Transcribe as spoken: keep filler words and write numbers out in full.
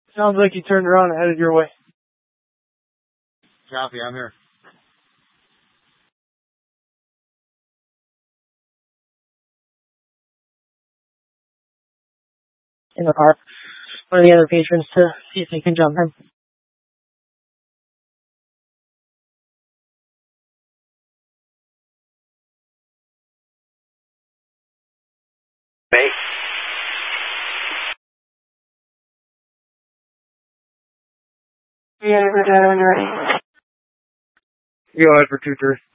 Sounds like you turned around and headed your way. Copy, I'm here. In the car. One of the other patrons to see if they can jump in. Bay. Yeah, we're done when you're ready. Go ahead for two three.